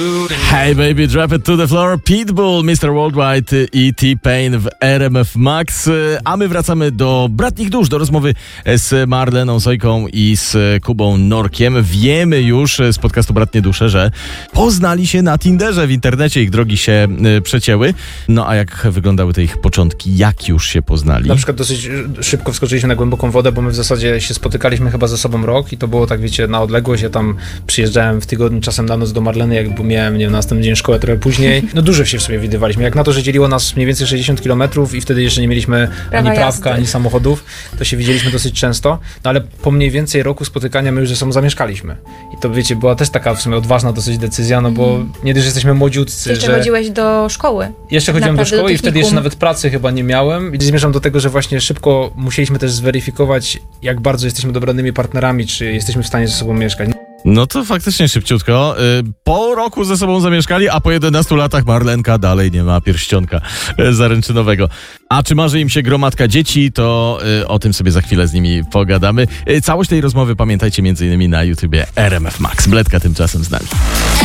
Hey baby, drop it to the floor. Pitbull, Mr. Worldwide i T-Pain w RMF Max. A my wracamy do bratnich dusz, do rozmowy z Marleną Sojką i z Kubą Norkiem. Wiemy już z podcastu Bratnie Dusze, że poznali się na Tinderze, w internecie ich drogi się przecięły. No a jak wyglądały te ich początki? Jak już się poznali? Na przykład dosyć szybko wskoczyliśmy na głęboką wodę, bo my w zasadzie się spotykaliśmy chyba ze sobą rok i to było tak, wiecie, na odległość. Ja tam przyjeżdżałem w tygodniu czasem na noc do Marleny, jakby miałem, nie wiem, na następny dzień szkołę trochę później. No dużo się w sobie widywaliśmy. Jak na to, że dzieliło nas mniej więcej 60 km i wtedy jeszcze nie mieliśmy ani prawka, ani samochodów, to się widzieliśmy dosyć często. No ale po mniej więcej roku spotykania my już ze sobą zamieszkaliśmy. I to, wiecie, była też taka w sumie odważna dosyć decyzja, no bo nie dość, że jesteśmy młodziutcy, jeszcze chodziłeś do szkoły. Jeszcze chodziłem do szkoły i wtedy jeszcze nawet pracy chyba nie miałem. I zmierzam do tego, że właśnie szybko musieliśmy też zweryfikować, jak bardzo jesteśmy dobranymi partnerami, czy jesteśmy w stanie ze sobą mieszkać. No to faktycznie szybciutko. Po roku ze sobą zamieszkali, a po 11 latach Marlenka dalej nie ma pierścionka zaręczynowego. A czy marzy im się gromadka dzieci, to o tym sobie za chwilę z nimi pogadamy. Całość tej rozmowy pamiętajcie m.in. na YouTubie RMF Max. Bledka tymczasem z nami.